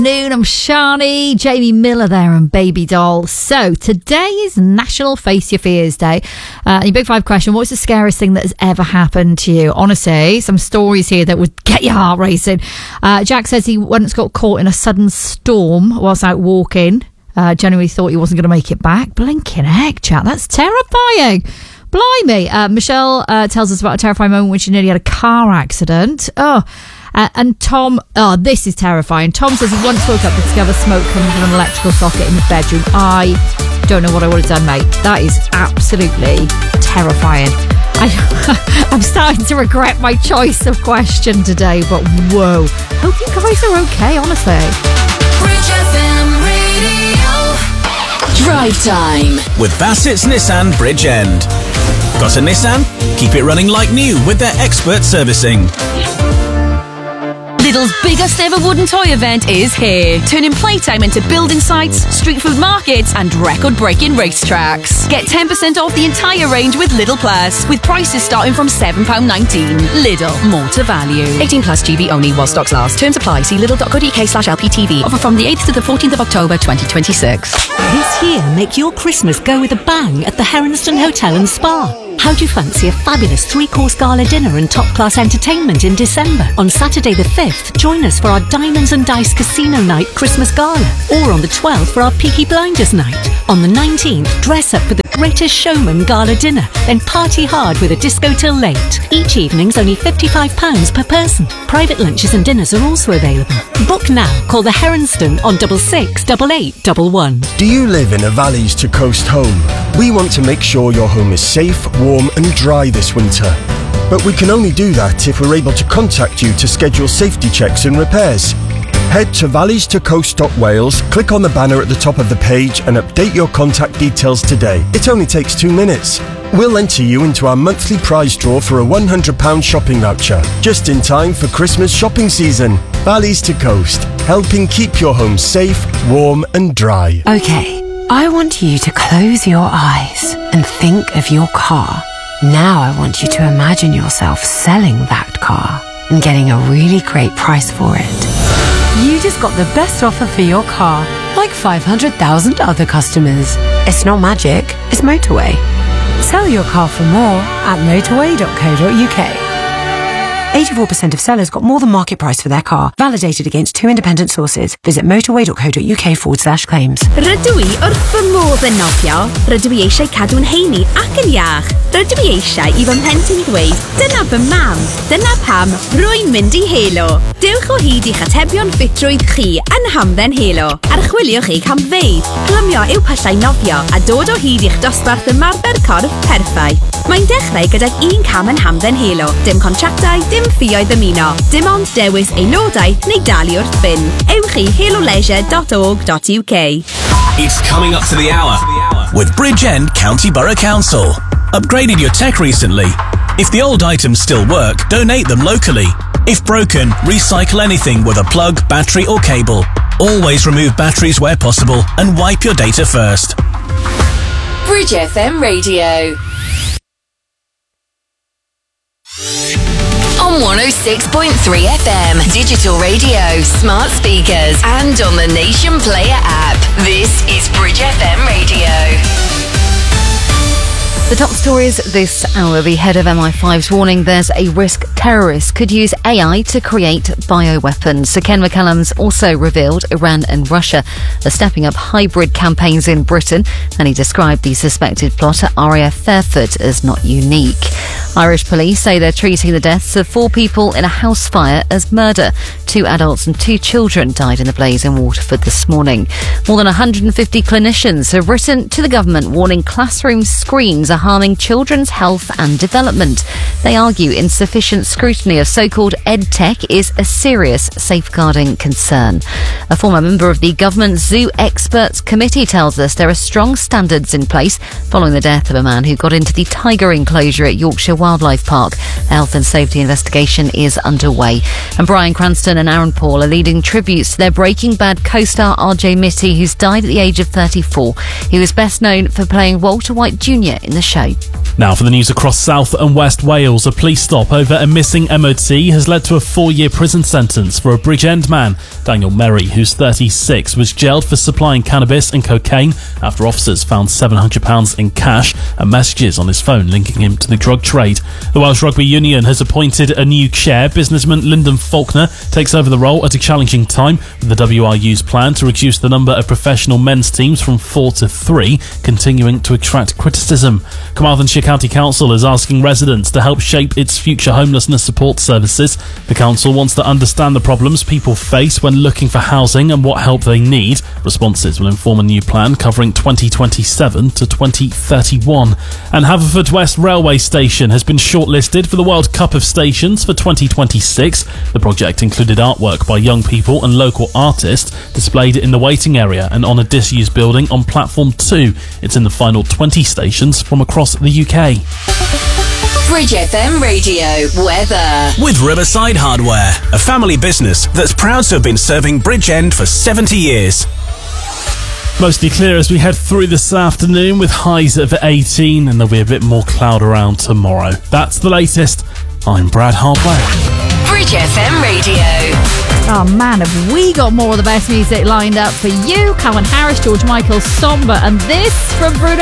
Noon, I'm Shani, Jamie Miller there and Baby Doll. So today is National Face Your Fears Day. Your Big Five question, what's the scariest thing that has ever happened to you? Honestly, some stories here that would get your heart racing. Jack says he once got caught in a sudden storm whilst out walking. Genuinely thought he wasn't going to make it back. Blinking heck, Jack, that's terrifying. Blimey. Michelle tells us about a terrifying moment when she nearly had a car accident. And Tom, this is terrifying. Tom says he once woke up to discover smoke coming from an electrical socket in his bedroom. I don't know what I would have done, mate. That is absolutely terrifying. I'm starting to regret my choice of question today, but whoa. Hope you guys are okay, honestly. Bridge FM Radio. Drive time with Bassett's Nissan Bridgend. Got a Nissan? Keep it running like new with their expert servicing. Lidl's biggest ever wooden toy event is here, turning playtime into building sites, street food markets and record-breaking racetracks. Get 10% off the entire range with Lidl Plus, with prices starting from £7.19. Lidl, more to value. 18 plus GB only while stocks last. Terms apply. See lidl.co.uk/LPTV. Offer from the 8th to the 14th of October 2026. This year, make your Christmas go with a bang at the Heronston Hotel and Spa. How do you fancy a fabulous 3-course gala dinner and top-class entertainment in December? On Saturday the 5th, join us for our Diamonds and Dice Casino Night Christmas Gala, or on the 12th for our Peaky Blinders Night. On the 19th, dress up for the Greatest Showman Gala dinner, then party hard with a disco till late. Each evening's only £55 per person. Private lunches and dinners are also available. Book now. Call the Heronston on 66 8811. Do you live in a valleys to coast home? We want to make sure your home is safe, warm and dry this winter. But we can only do that if we're able to contact you to schedule safety checks and repairs. Head to valleystocoast.wales, click on the banner at the top of the page and update your contact details today. It only takes 2 minutes. We'll enter you into our monthly prize draw for a £100 shopping voucher, just in time for Christmas shopping season. Valleys to Coast, helping keep your home safe, warm and dry. Okay, I want you to close your eyes and think of your car. Now I want you to imagine yourself selling that car and getting a really great price for it. You just got the best offer for your car, like 500,000 other customers. It's not magic, it's motorway. Sell your car for more at motorway.co.uk. 84% of sellers got more than market price for their car, validated against 2 independent sources. Visit motorway.co.uk/claims. Rydw i wrth fy modd yn nofio, rydw i eisiau cadw'n heini ac yn iach. Rydw i eisiau i fy mhlentyn ddweud, dyna fy mam, dyna pam rwy'n mynd i Helo. Dewch o hyd i'ch atebion ffitrwydd chi yn Hamdden Helo. Archwiliwch eich hamfeydd, plymio i'w pyllau nofio a dod o hyd i'ch dosbarth ymarfer corff perffaith. Mae'n dechrau gydag 1 cam yn Hamdden Helo. Dim contractau, dim ffïoedd ymuno. Dim ond dewis aelodau neu dalu wrth fynd. Ewch i heloleisure.org.uk. It's coming up to the hour with Bridgend County Borough Council. Upgraded your tech recently? If the old items still work, donate them locally. If broken, recycle anything with a plug, battery or cable. Always remove batteries where possible and wipe your data first. Bridge FM Radio. On 106.3 FM, digital radio, smart speakers, and on the Nation Player app. This is Bridge FM Radio. The top stories this hour. The head of MI5's warning there's a risk terrorists could use AI to create bioweapons. Sir Ken McCallum's also revealed Iran and Russia are stepping up hybrid campaigns in Britain, and he described the suspected plot at RAF Fairford as not unique. Irish police say they're treating the deaths of 4 people in a house fire as murder. 2 adults and 2 children died in the blaze in Waterford this morning. More than 150 clinicians have written to the government warning classroom screens are harming children's health and development. They argue insufficient scrutiny of so-called EdTech is a serious safeguarding concern. A former member of the government Zoo Experts Committee tells us there are strong standards in place following the death of a man who got into the tiger enclosure at Yorkshire Wildlife Park. A health and safety investigation is underway. And Bryan Cranston and Aaron Paul are leading tributes to their Breaking Bad co-star RJ Mitte, who's died at the age of 34. He was best known for playing Walter White Jr. in the show. Now for the news across South and West Wales. A police stop over a missing MOT has led to a 4-year prison sentence for a Bridgend man. Daniel Merry, who's 36, was jailed for supplying cannabis and cocaine after officers found £700 in cash and messages on his phone linking him to the drug trade. The Welsh Rugby Union has appointed a new chair. Businessman Lyndon Faulkner takes over the role at a challenging time, with the WRU's plan to reduce the number of professional men's teams from 4 to 3, continuing to attract criticism. Carmarthenshire County Council is asking residents to help shape its future homelessness support services. The council wants to understand the problems people face when looking for housing and what help they need. Responses will inform a new plan covering 2027 to 2031. And Haverfordwest Railway Station has been shortlisted for the World Cup of Stations for 2026. The project included artwork by young people and local artists displayed in the waiting area and on a disused building on Platform 2. It's in the final 20 stations from across the UK. Bridge FM Radio weather. With Riverside Hardware, a family business that's proud to have been serving Bridgend for 70 years. Mostly clear as we head through this afternoon with highs of 18, and there'll be a bit more cloud around tomorrow. That's the latest. I'm Brad Hardware. Bridge FM Radio. Oh man, have we got more of the best music lined up for you? Calvin Harris, George Michael, Somber, and this from Bruno